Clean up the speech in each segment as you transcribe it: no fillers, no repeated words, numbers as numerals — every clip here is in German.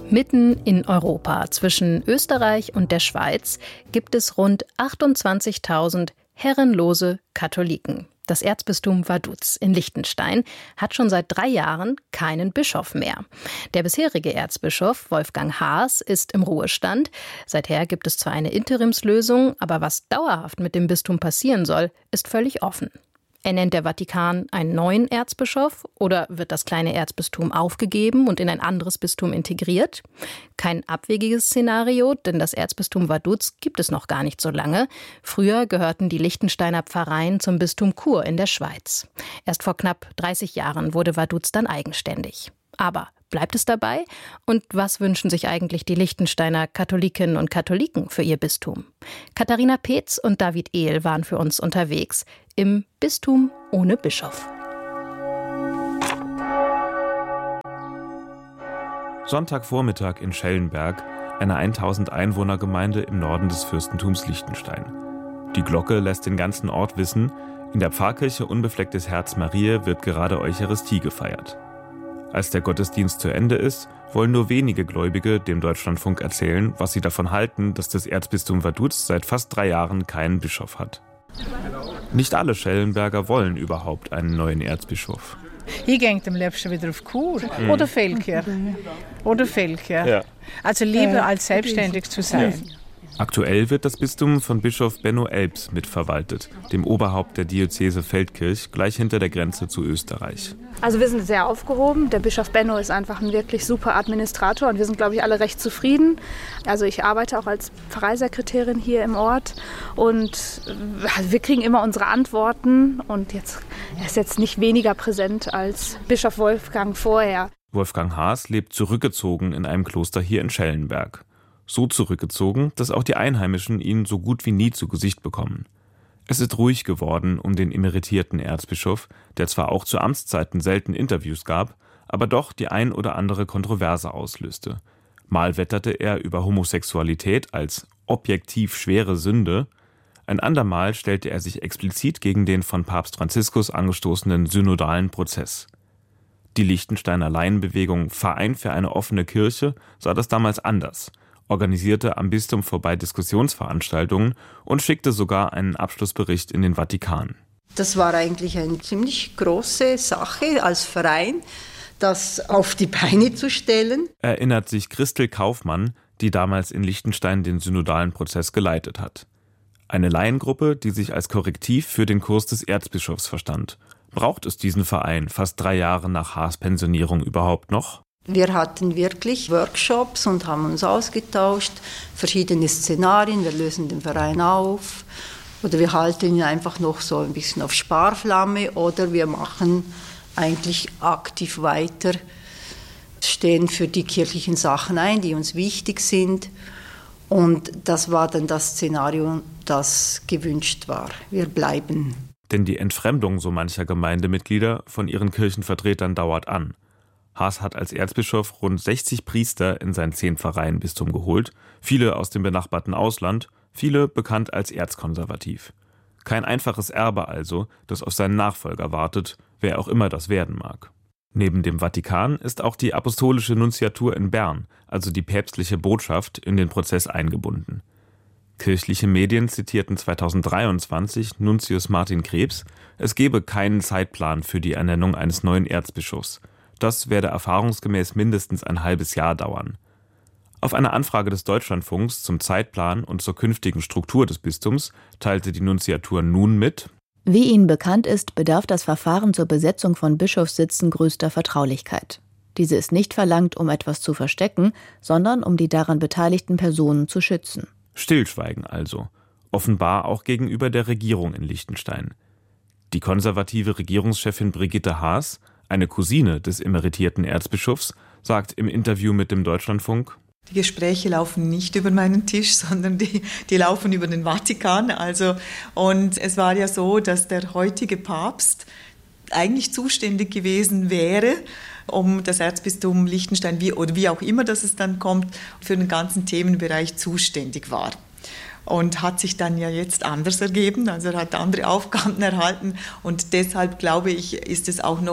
Mitten in Europa, zwischen Österreich und der Schweiz, gibt es rund 28.000 herrenlose Katholiken. Das Erzbistum Vaduz in Liechtenstein hat schon seit 3 Jahren keinen Bischof mehr. Der bisherige Erzbischof Wolfgang Haas ist im Ruhestand. Seither gibt es zwar eine Interimslösung, aber was dauerhaft mit dem Bistum passieren soll, ist völlig offen. Ernennt der Vatikan einen neuen Erzbischof oder wird das kleine Erzbistum aufgegeben und in ein anderes Bistum integriert? Kein abwegiges Szenario, denn das Erzbistum Vaduz gibt es noch gar nicht so lange. Früher gehörten die Liechtensteiner Pfarreien zum Bistum Chur in der Schweiz. Erst vor knapp 30 Jahren wurde Vaduz dann eigenständig. Aber bleibt es dabei? Und was wünschen sich eigentlich die Liechtensteiner Katholikinnen und Katholiken für ihr Bistum? Katharina Peetz und David Ehl waren für uns unterwegs im Bistum ohne Bischof. Sonntagvormittag in Schellenberg, einer 1000 Einwohnergemeinde im Norden des Fürstentums Liechtenstein. Die Glocke lässt den ganzen Ort wissen, in der Pfarrkirche Unbeflecktes Herz Mariä wird gerade Eucharistie gefeiert. Als der Gottesdienst zu Ende ist, wollen nur wenige Gläubige dem Deutschlandfunk erzählen, was sie davon halten, dass das Erzbistum Vaduz seit fast 3 Jahren keinen Bischof hat. Nicht alle Schellenberger wollen überhaupt einen neuen Erzbischof. Ich gehe am liebsten wieder auf Chur oder Feldkirch. Ja. Also lieber als selbstständig zu sein. Aktuell wird das Bistum von Bischof Benno Elbs mitverwaltet, dem Oberhaupt der Diözese Feldkirch, gleich hinter der Grenze zu Österreich. Also wir sind sehr aufgehoben. Der Bischof Benno ist einfach ein wirklich super Administrator und wir sind, glaube ich, alle recht zufrieden. Also ich arbeite auch als Pfarreisekretärin hier im Ort und wir kriegen immer unsere Antworten und er ist jetzt nicht weniger präsent als Bischof Wolfgang vorher. Wolfgang Haas lebt zurückgezogen in einem Kloster hier in Schellenberg. So zurückgezogen, dass auch die Einheimischen ihn so gut wie nie zu Gesicht bekommen. Es ist ruhig geworden um den emeritierten Erzbischof, der zwar auch zu Amtszeiten selten Interviews gab, aber doch die ein oder andere Kontroverse auslöste. Mal wetterte er über Homosexualität als objektiv schwere Sünde, ein andermal stellte er sich explizit gegen den von Papst Franziskus angestoßenen synodalen Prozess. Die Liechtensteiner Laienbewegung Verein für eine offene Kirche sah das damals anders, organisierte am Bistum vorbei Diskussionsveranstaltungen und schickte sogar einen Abschlussbericht in den Vatikan. Das war eigentlich eine ziemlich große Sache als Verein, das auf die Beine zu stellen. Erinnert sich Christel Kaufmann, die damals in Liechtenstein den synodalen Prozess geleitet hat. Eine Laiengruppe, die sich als Korrektiv für den Kurs des Erzbischofs verstand. Braucht es diesen Verein fast 3 Jahre nach Haas Pensionierung überhaupt noch? Wir hatten wirklich Workshops und haben uns ausgetauscht, verschiedene Szenarien, wir lösen den Verein auf oder wir halten ihn einfach noch so ein bisschen auf Sparflamme oder wir machen eigentlich aktiv weiter, stehen für die kirchlichen Sachen ein, die uns wichtig sind und das war dann das Szenario, das gewünscht war. Wir bleiben. Denn die Entfremdung so mancher Gemeindemitglieder von ihren Kirchenvertretern dauert an. Haas hat als Erzbischof rund 60 Priester in sein 10 Pfarreienbistum geholt, viele aus dem benachbarten Ausland, viele bekannt als erzkonservativ. Kein einfaches Erbe also, das auf seinen Nachfolger wartet, wer auch immer das werden mag. Neben dem Vatikan ist auch die apostolische Nunziatur in Bern, also die päpstliche Botschaft, in den Prozess eingebunden. Kirchliche Medien zitierten 2023 Nuntius Martin Krebs, es gebe keinen Zeitplan für die Ernennung eines neuen Erzbischofs. Das werde erfahrungsgemäß mindestens ein halbes Jahr dauern. Auf eine Anfrage des Deutschlandfunks zum Zeitplan und zur künftigen Struktur des Bistums teilte die Nunziatur nun mit: Wie Ihnen bekannt ist, bedarf das Verfahren zur Besetzung von Bischofssitzen größter Vertraulichkeit. Diese ist nicht verlangt, um etwas zu verstecken, sondern um die daran beteiligten Personen zu schützen. Stillschweigen also, offenbar auch gegenüber der Regierung in Liechtenstein. Die konservative Regierungschefin Brigitte Haas, eine Cousine des emeritierten Erzbischofs, sagt im Interview mit dem Deutschlandfunk: Die Gespräche laufen nicht über meinen Tisch, sondern die laufen über den Vatikan. Und es war ja so, dass der heutige Papst eigentlich zuständig gewesen wäre, um das Erzbistum Liechtenstein, wie auch immer dass es dann kommt, für den ganzen Themenbereich zuständig war. Und hat sich dann ja jetzt anders ergeben, also er hat andere Aufgaben erhalten und deshalb glaube ich, ist es auch noch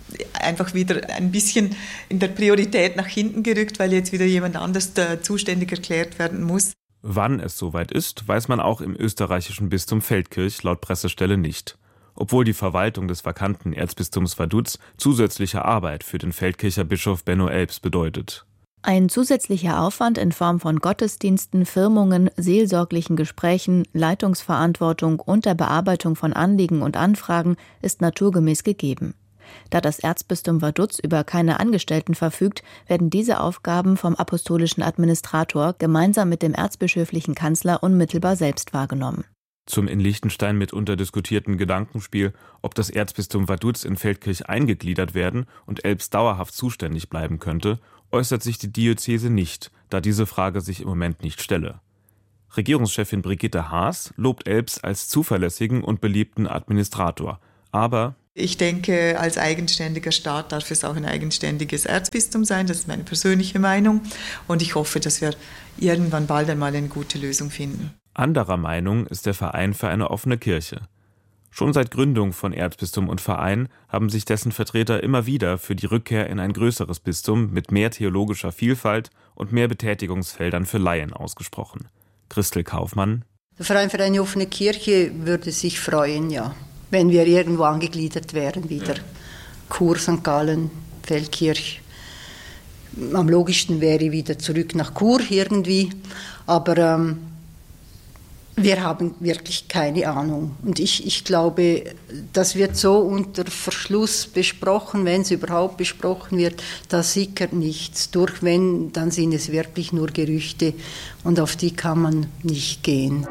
einfach wieder ein bisschen in der Priorität nach hinten gerückt, weil jetzt wieder jemand anders zuständig erklärt werden muss. Wann es soweit ist, weiß man auch im österreichischen Bistum Feldkirch laut Pressestelle nicht. Obwohl die Verwaltung des vakanten Erzbistums Vaduz zusätzliche Arbeit für den Feldkircher Bischof Benno Elbs bedeutet. Ein zusätzlicher Aufwand in Form von Gottesdiensten, Firmungen, seelsorglichen Gesprächen, Leitungsverantwortung und der Bearbeitung von Anliegen und Anfragen ist naturgemäß gegeben. Da das Erzbistum Vaduz über keine Angestellten verfügt, werden diese Aufgaben vom apostolischen Administrator gemeinsam mit dem erzbischöflichen Kanzler unmittelbar selbst wahrgenommen. Zum in Liechtenstein mitunter diskutierten Gedankenspiel, ob das Erzbistum Vaduz in Feldkirch eingegliedert werden und Elbs dauerhaft zuständig bleiben könnte, äußert sich die Diözese nicht, da diese Frage sich im Moment nicht stelle. Regierungschefin Brigitte Haas lobt Elbs als zuverlässigen und beliebten Administrator, aber ich denke, als eigenständiger Staat darf es auch ein eigenständiges Erzbistum sein. Das ist meine persönliche Meinung. Und ich hoffe, dass wir irgendwann bald einmal eine gute Lösung finden. Anderer Meinung ist der Verein für eine offene Kirche. Schon seit Gründung von Erzbistum und Verein haben sich dessen Vertreter immer wieder für die Rückkehr in ein größeres Bistum mit mehr theologischer Vielfalt und mehr Betätigungsfeldern für Laien ausgesprochen. Christel Kaufmann: Der Verein für eine offene Kirche würde sich freuen, ja, wenn wir irgendwo angegliedert wären wieder. Chur, St. Gallen, Feldkirch. Am logischsten wäre wieder zurück nach Chur irgendwie, aber wir haben wirklich keine Ahnung. Und ich glaube, das wird so unter Verschluss besprochen, wenn es überhaupt besprochen wird, da sickert nichts durch. Wenn, dann sind es wirklich nur Gerüchte und auf die kann man nicht gehen.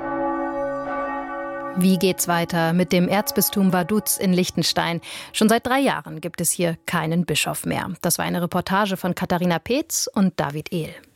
Wie geht's weiter mit dem Erzbistum Vaduz in Liechtenstein? Schon seit 3 Jahren gibt es hier keinen Bischof mehr. Das war eine Reportage von Katharina Peetz und David Ehl.